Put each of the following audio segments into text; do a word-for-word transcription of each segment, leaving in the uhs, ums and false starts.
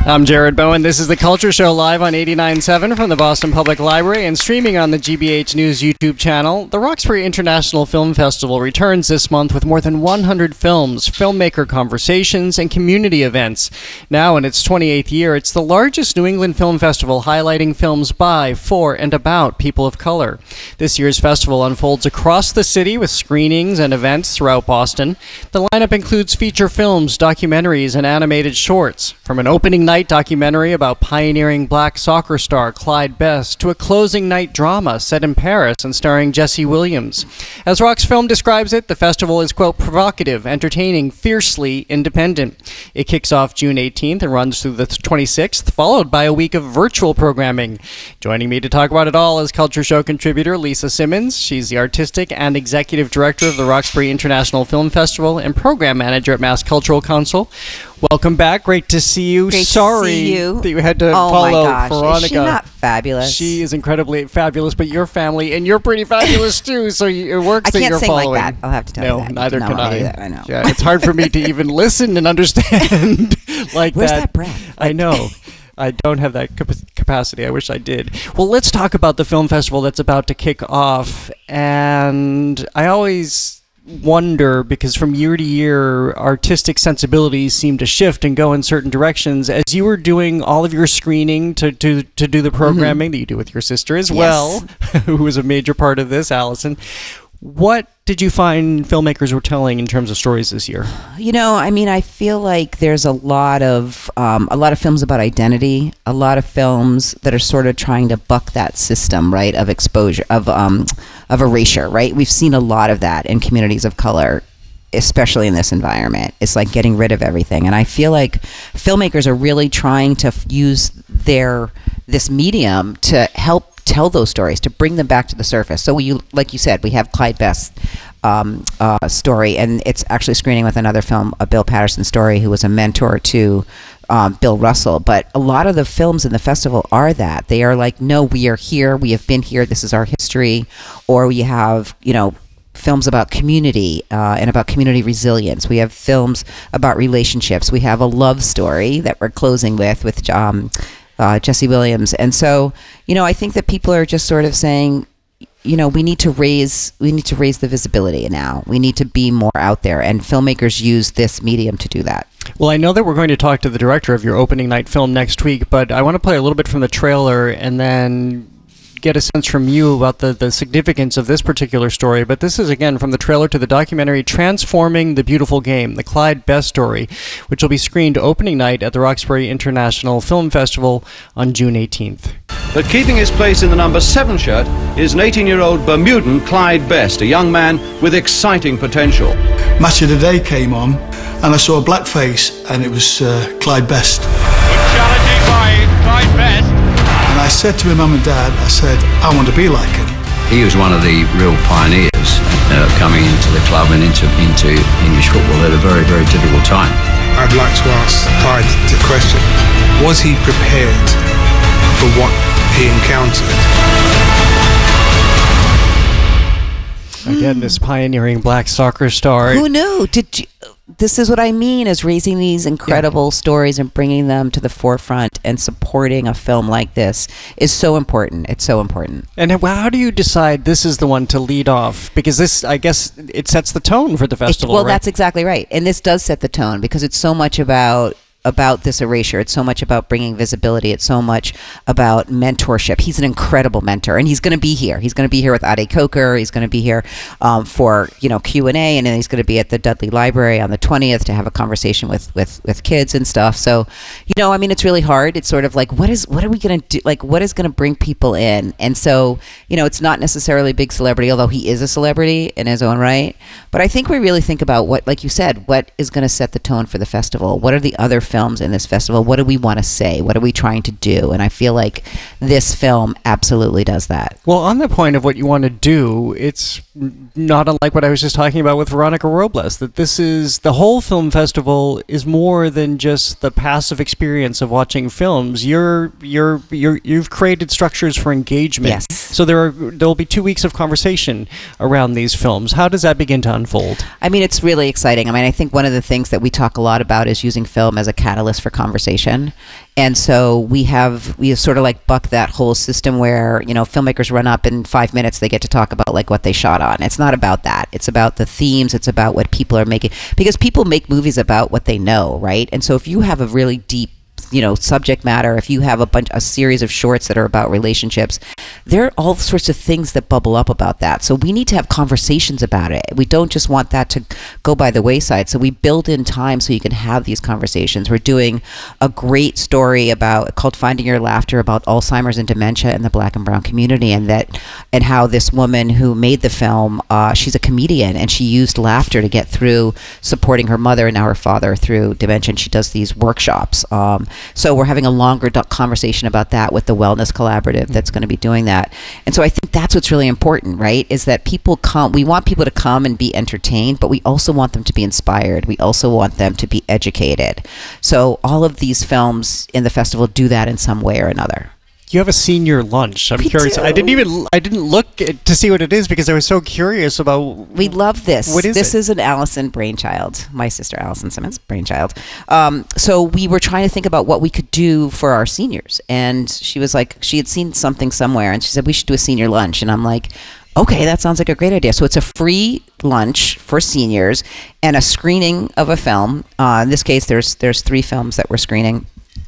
I'm Jared Bowen. This is The Culture Show live on eighty-nine point seven from the Boston Public Library and streaming on the G B H News YouTube channel. The Roxbury International Film Festival returns this month with more than one hundred films, filmmaker conversations, and community events. Now in its twenty-eighth year, it's the largest New England film festival highlighting films by, for, and about people of color. This year's festival unfolds across the city with screenings and events throughout Boston. The lineup includes feature films, documentaries, and animated shorts. From an opening night documentary about pioneering black soccer star Clyde Best to a closing night drama set in Paris and starring Jesse Williams. As Rox Film describes it, the festival is, quote, provocative, entertaining, fiercely independent. It kicks off June eighteenth and runs through the twenty-sixth, followed by a week of virtual programming. Joining me to talk about it all is Culture Show contributor Lisa Simmons. She's the artistic and executive director of the Roxbury International Film Festival and program manager at Mass Cultural Council. Welcome back. Great to see you. Great Sorry to see you. that you had to oh follow my gosh. Veronica. Is she not fabulous? She is incredibly fabulous, but your family, and you're pretty fabulous too, so you, it works I that can't you're sing following. like that. I'll have to tell no, you that. neither no, can I. That. I know. Yeah, it's hard for me to even listen and understand like Where's that. that breath? I know. I don't have that cap- capacity. I wish I did. Well, let's talk about the film festival that's about to kick off. And I always wonder, because from year to year, artistic sensibilities seem to shift and go in certain directions. As you were doing all of your screening to, to, to do the programming mm-hmm. that you do with your sister as yes. well, who was a major part of this, Allison, what did you find filmmakers were telling in terms of stories this year? You know, I mean, I feel like there's a lot of um, a lot of films about identity, a lot of films that are sort of trying to buck that system, right, of exposure, of um, of erasure, right? We've seen a lot of that in communities of color, especially in this environment. It's like getting rid of everything, and I feel like filmmakers are really trying to f- use their this medium to help tell those stories, to bring them back to the surface. So you, like you said, we have Clyde Best's um, uh, story, and it's actually screening with another film, a Bill Patterson story, who was a mentor to um, Bill Russell. But a lot of the films in the festival are that. They are like, no, we are here, we have been here, this is our history. Or we have, you know, films about community uh, and about community resilience. We have films about relationships. We have a love story that we're closing with, with um, Uh, Jesse Williams. And so, you know, I think that people are just sort of saying, you know, we need to raise, we need to raise the visibility now. We need to be more out there, and filmmakers use this medium to do that. Well, I know that we're going to talk to the director of your opening night film next week, but I want to play a little bit from the trailer and then get a sense from you about the, the significance of this particular story. But this is, again, from the trailer to the documentary Transforming the Beautiful Game, the Clyde Best story, which will be screened opening night at the Roxbury International Film Festival on June eighteenth. But keeping his place in the number seven shirt is an eighteen-year-old Bermudan Clyde Best, a young man with exciting potential. Match of the Day came on, and I saw a black face, and it was uh, Clyde Best. Good challenging by Clyde Best. And I said to my mum and dad, I said, I want to be like him. He was one of the real pioneers uh, coming into the club and into, into English football at a very, very difficult time. I'd like to ask Clyde the question, was he prepared for what he encountered? Again, this pioneering black soccer star. Who knew? Did you, this is what I mean, is raising these incredible yeah. stories and bringing them to the forefront, and supporting a film like this is so important. It's so important. And how do you decide this is the one to lead off? Because this, I guess, it sets the tone for the festival, it, well, right? That's exactly right. And this does set the tone, because it's so much about about this erasure. It's so much about bringing visibility. It's so much about mentorship. He's an incredible mentor, and he's going to be here. He's going to be here with Ade Coker. He's going to be here um, for, you know, Q and A, and then he's going to be at the Dudley Library on the twentieth to have a conversation with, with, with kids and stuff. So, you know, I mean, it's really hard. It's sort of like, what is, what are we going to do? Like, what is going to bring people in? And so, you know, it's not necessarily a big celebrity, although he is a celebrity in his own right. But I think we really think about what, like you said, what is going to set the tone for the festival? What are the other films in this festival? What do we want to say? What are we trying to do? And I feel like this film absolutely does that. Well, on the point of what you want to do, it's not unlike what I was just talking about with Veronica Robles, that this is, the whole film festival is more than just the passive experience of watching films. You're, you're, you're, you've created structures for engagement. Yes. So there are, there'll be two weeks of conversation around these films. How does that begin to unfold? I mean, it's really exciting. I mean, I think one of the things that we talk a lot about is using film as a catalyst for conversation. And so we have we have sort of like buck that whole system where, you know, filmmakers run up in five minutes, they get to talk about like what they shot on. It's not about that. It's about the themes. It's about what people are making, because people make movies about what they know, right? And so if you have a really deep, you know, subject matter, if you have a bunch, a series of shorts that are about relationships, there are all sorts of things that bubble up about that. So we need to have conversations about it. We don't just want that to go by the wayside. So we build in time so you can have these conversations. We're doing a great story about called Finding Your Laughter about Alzheimer's and dementia in the Black and brown community, and that and how this woman who made the film, uh, she's a comedian, and she used laughter to get through supporting her mother and now her father through dementia. And she does these workshops. Um, So we're having a longer do- conversation about that with the Wellness Collaborative that's going to be doing that. And so I think that's what's really important, right? Is that people come, we want people to come and be entertained, but we also want them to be inspired. We also want them to be educated. So all of these films in the festival do that in some way or another. You have a senior lunch. I'm We curious. do. I didn't even I didn't look at- to see what it is because I was so curious about. We love this. What is this it? is an Allison brainchild, my sister Allison Simmons brainchild. Um, so we were trying to think about what we could do for our seniors, and she was like, she had seen something somewhere, and she said we should do a senior lunch, and I'm like, okay, that sounds like a great idea. So it's a free lunch for seniors and a screening of a film. Uh, in this case, there's there's three films that we're screening.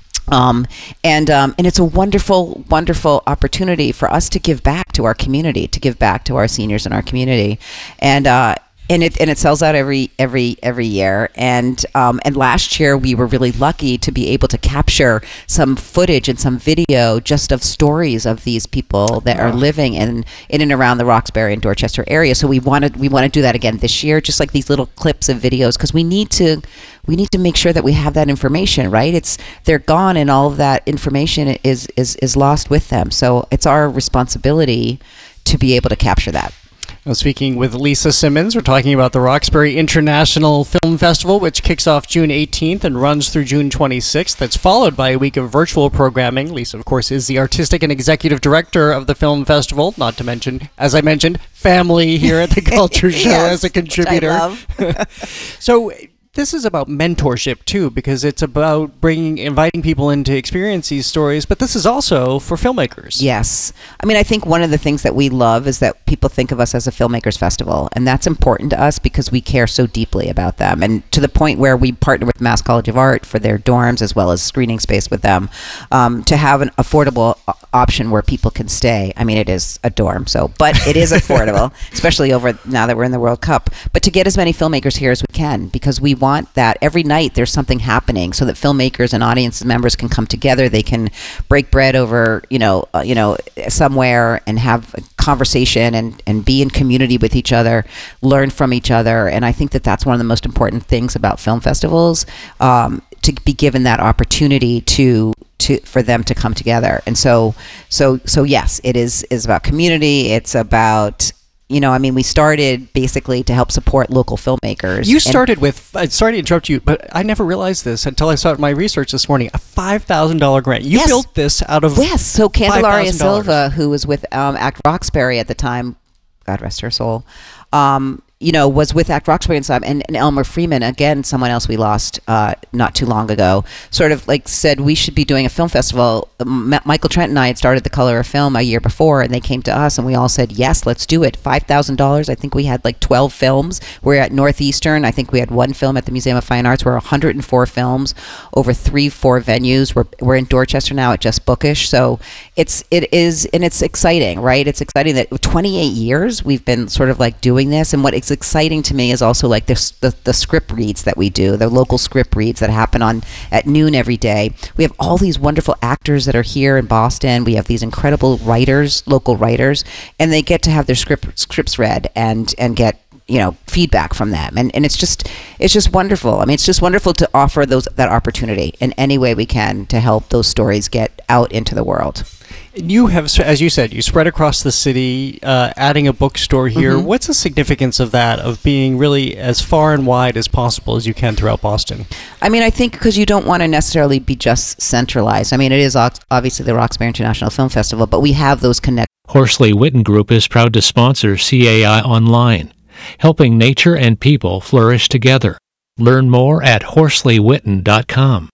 Um, and um, and it's a wonderful, wonderful opportunity for us to give back to our community, to give back to our seniors in our community, and uh, and it and it sells out every every every year. And um, and last year we were really lucky to be able to capture some footage and some video just of stories of these people that are living in in and around the Roxbury and Dorchester area. So we wanted we want to do that again this year, just like these little clips of videos, because we need to. We need to make sure that we have that information, right? It's they're gone, and all of that information is is is lost with them. So it's our responsibility to be able to capture that. Well, speaking with Lisa Simmons, we're talking about the Roxbury International Film Festival, which kicks off June eighteenth and runs through June twenty-sixth. That's followed by a week of virtual programming. Lisa, of course, is the artistic and executive director of the film festival, not to mention, as I mentioned, family here at the Culture Show Yes, as a contributor. which I love. So this is about mentorship, too, because it's about bringing, inviting people in to experience these stories, but this is also for filmmakers. Yes. I mean, I think one of the things that we love is that people think of us as a filmmakers festival, and that's important to us because we care so deeply about them, and to the point where we partner with Mass College of Art for their dorms as well as screening space with them, um, to have an affordable o- option where people can stay. I mean, it is a dorm, so, but it is affordable, especially over now that we're in the World Cup, but to get as many filmmakers here as we can, because we want that every night there's something happening so that filmmakers and audience members can come together. They can break bread over, you know, uh, you know, somewhere and have a conversation and, and be in community with each other, learn from each other. And I think that that's one of the most important things about film festivals, um, to be given that opportunity to to for them to come together. And so so so yes, it is is about community. It's about, you know, I mean, we started basically to help support local filmmakers. You And- started with, I'm sorry to interrupt you, but I never realized this until I saw it in my research this morning, a five thousand dollars grant. You Yes. built this out of Yes, so Candelaria five thousand dollars. Silva, who was with um, Act Roxbury at the time, God rest her soul, um, you know, was with Act Roxbury and, and, and Elmer Freeman, again, someone else we lost uh, not too long ago, sort of like said we should be doing a film festival. M- Michael Trent and I had started The Color of Film a year before, and they came to us and we all said, yes, let's do it. five thousand dollars. I think we had like twelve films. We're at Northeastern. I think we had one film at the Museum of Fine Arts. We're one hundred four films over three, four venues. We're, we're in Dorchester now at Just Bookish. So it's, it is, and it's exciting, right? It's exciting that twenty-eight years we've been sort of like doing this. And what it's exciting to me is also like this, the, the script reads that we do, the local script reads that happen on at noon every day. We have all these wonderful actors that are here in Boston. We have these incredible writers, local writers, and they get to have their script scripts read and and get, you know, feedback from them. And and it's just it's just wonderful. I mean, it's just wonderful to offer those that opportunity in any way we can to help those stories get out into the world. You have, as you said, you spread across the city, uh, adding a bookstore here. Mm-hmm. What's the significance of that, of being really as far and wide as possible as you can throughout Boston? I mean, I think because you don't want to necessarily be just centralized. I mean, it is ox- obviously the Roxbury International Film Festival, but we have those connections. Horsley Witten Group is proud to sponsor C A I Online, helping nature and people flourish together. Learn more at horsley witten dot com.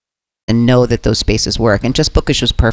and know that those spaces work. And Just Bookish was perfect